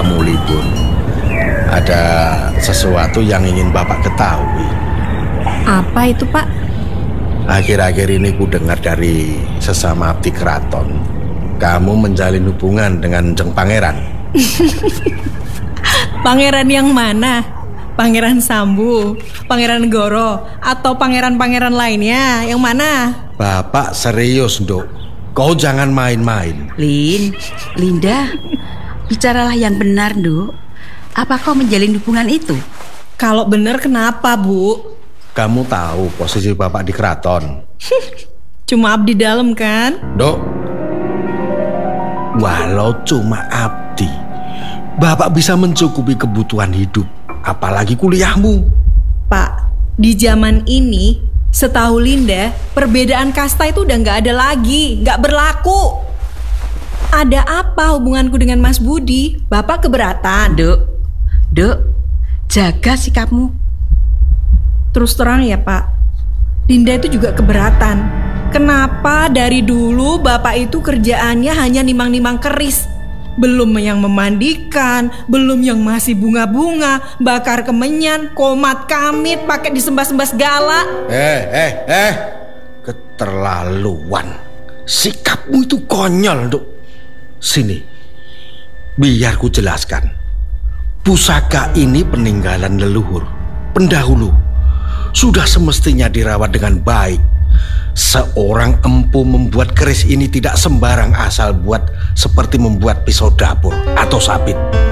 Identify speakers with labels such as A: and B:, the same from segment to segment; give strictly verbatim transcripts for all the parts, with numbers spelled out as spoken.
A: kamu libur, ada sesuatu yang ingin Bapak ketahui.
B: Apa itu, Pak?
A: Akhir-akhir ini ku dengar dari sesama abdi keraton, kamu menjalin hubungan dengan Jeng Pangeran.
B: Pangeran yang mana? Pangeran Sambu, Pangeran Goro, atau pangeran-pangeran lainnya? Yang mana?
A: Bapak serius, Nduk. Kau jangan main-main.
C: Lin, Linda, bicaralah yang benar, Nduk. Apa kau menjalin hubungan itu?
B: Kalau benar kenapa, Bu?
A: Kamu tahu posisi Bapak di keraton?
B: Cuma abdi dalam kan?
A: Nduk, walau cuma abdi, Bapak bisa mencukupi kebutuhan hidup, apalagi kuliahmu.
B: Pak, di zaman ini, setahu Linda, perbedaan kasta itu udah gak ada lagi, gak berlaku. Ada apa hubunganku dengan Mas Budi? Bapak keberatan?
C: Duk, Duk, jaga sikapmu.
B: Terus terang ya, Pak, Linda itu juga keberatan. Kenapa dari dulu Bapak itu kerjaannya hanya nimang-nimang keris? Belum yang memandikan, belum yang masih bunga-bunga, bakar kemenyan, komat kamit, pakai disembah-sembah segala.
A: Eh, eh, eh, keterlaluan. Sikapmu itu konyol, Nduk. Sini, biar ku jelaskan. Pusaka ini peninggalan leluhur, pendahulu. Sudah semestinya dirawat dengan baik. Seorang empu membuat keris ini tidak sembarang asal buat, seperti membuat pisau dapur atau sabit.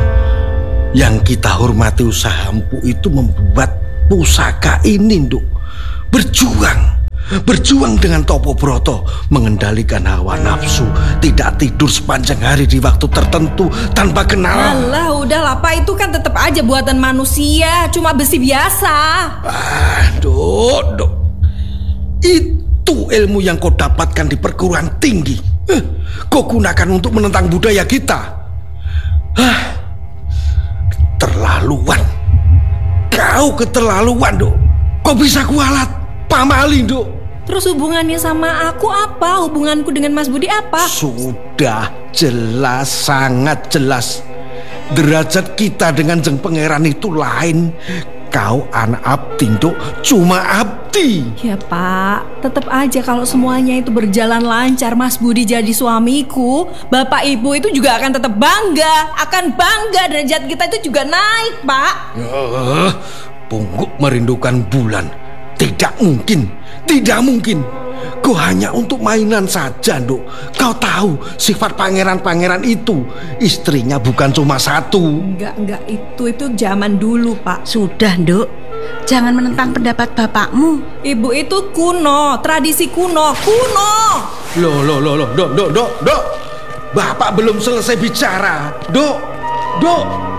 A: Yang kita hormati usaha empu itu membuat pusaka ini, Nduk. Berjuang, berjuang dengan Topo Broto, mengendalikan hawa nafsu, tidak tidur sepanjang hari di waktu tertentu tanpa kenal.
B: Alah, udahlah Pak, itu kan tetap aja buatan manusia, cuma besi biasa.
A: Ah, Nduk, Nduk. Itu ilmu yang kau dapatkan di perguruan tinggi, eh, kau gunakan untuk menentang budaya kita. Hah, keterlaluan. Kau keterlaluan, Nduk. Kau bisa kualat, pamali, Nduk.
B: Terus hubungannya sama aku apa? Hubunganku dengan Mas Budi apa?
A: Sudah jelas, sangat jelas. Derajat kita dengan Jeng Pangeran itu lain. Kau anak abdi, Nduk, cuma abdi.
B: Ya Pak, tetap aja kalau semuanya itu berjalan lancar, Mas Budi jadi suamiku, Bapak Ibu itu juga akan tetap bangga, akan bangga, derajat kita itu juga naik, Pak.
A: Uh, pungguk merindukan bulan. Tidak mungkin, tidak mungkin. Kau hanya untuk mainan saja, Nduk. Kau tahu sifat pangeran-pangeran itu, istrinya bukan cuma satu.
B: Enggak, enggak, itu itu zaman dulu, Pak.
C: Sudah, Nduk. Jangan menentang pendapat bapakmu.
B: Ibu itu kuno, tradisi kuno, kuno.
A: Loh, loh, loh, loh, Dok, Dok, Dok, Dok. Bapak belum selesai bicara, Dok, Dok.